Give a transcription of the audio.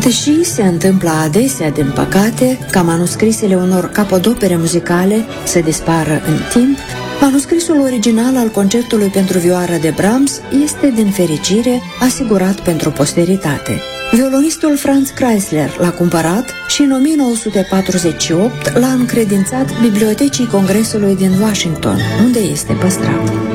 Deși se întâmplă adesea, din păcate, ca manuscrisele unor capodopere muzicale să dispară în timp, manuscrisul original al concertului pentru vioară de Brahms este, din fericire, asigurat pentru posteritate. Violonistul Franz Kreisler l-a cumpărat și în 1948 l-a încredințat Bibliotecii Congresului din Washington, unde este păstrat.